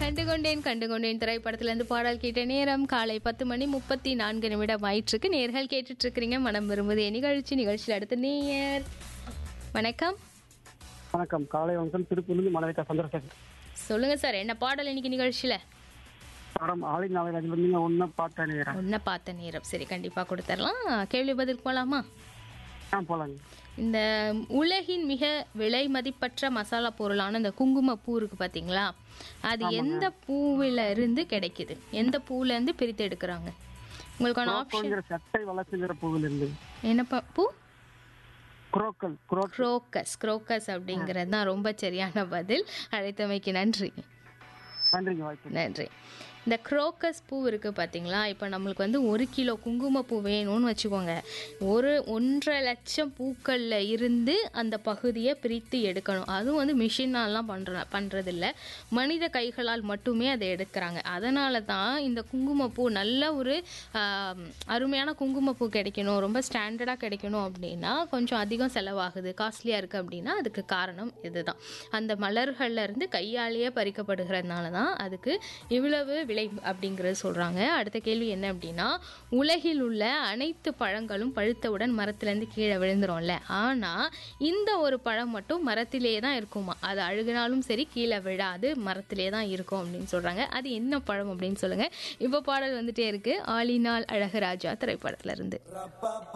கண்டுகொண்டேன் திரைப்படத்திலிருந்து பாடல் கேட்ட நேரம் காலை 10:34 ஆயிற்றுக்கு. நேர்கள் கேட்டுட்டு இருக்கிறீங்க மனம் விரும்புதே நிகழ்ச்சியில் அடுத்த நேயர். வணக்கம். வணக்கம். காலை வணக்கம். திருப்பூர்லேருந்து மனவிகா சந்திரசேகர். சொல்லுங்க சார், என்ன பாடல் இன்னைக்கு நிகழ்ச்சியில? படம் ஆளி நாவல் ஒன்ன பார்த்த நேரம். சரி, கண்டிப்பா கொடுத்துடலாம். கேள்வி பதில் போலாமா? போலாங்க. இந்த உலகின் மிக விலை மதிப்பற்ற மசாலா பொருளான இந்த குங்குமப்பூ இருக்கு பாத்தீங்களா, அது எந்த பூவில இருந்து கிடைக்குது? எந்த பூல இருந்து பிரித்து எடுக்கிறாங்க? உங்களுக்கான ஆப்ஷன் சட்டை வளர்ச்சிங்கிற பூவில் இருந்து. என்ன பூ? குரோக்கஸ் அப்படிங்கிறது தான் ரொம்ப சரியான பதில். அழைத்தமைக்கு நன்றி. நன்றி. இந்த குரோக்கஸ் பூ இருக்குது பார்த்தீங்களா, இப்போ நம்மளுக்கு வந்து 1 கிலோ குங்குமப்பூ வேணும்னு வச்சுக்கோங்க. 1.5 லட்சம் பூக்களில் இருந்து அந்த பகுதியை பிரித்து எடுக்கணும். அதுவும் வந்து மிஷினாலாம் பண்ணுறதில்ல, மனித கைகளால் மட்டுமே அதை எடுக்கிறாங்க. அதனால தான் இந்த குங்குமப்பூ நல்ல ஒரு அருமையான குங்குமப்பூ கிடைக்கணும், ரொம்ப ஸ்டாண்டர்டாக கிடைக்கணும் அப்படின்னா கொஞ்சம் அதிகம் செலவாகுது, காஸ்ட்லியாக இருக்குது அப்படின்னா அதுக்கு காரணம் இதுதான். அந்த மலர்கள்ல இருந்து கையாலேயே பறிக்கப்படுகிறதுனால தான் அதுக்கு இவ்வளவு விலை அப்படிங்கிறது சொல்றாங்க. அடுத்த கேள்வி என்ன அப்படின்னா, உலகில் உள்ள அனைத்து பழங்களும் பழுத்தவுடன் மரத்திலேருந்து கீழே விழுந்துரும்ல, ஆனா இந்த ஒரு பழம் மட்டும் மரத்திலே தான் இருக்குமா. அது அழுகினாலும் சரி கீழே விழாது, மரத்திலே தான் இருக்கும் அப்படின்னு சொல்றாங்க. அது என்ன பழம் அப்படின்னு சொல்லுங்க. இப்போ பாடல் வந்துட்டே இருக்கு, ஆலினால் அழகு ராஜா திரைப்படத்துல இருந்து.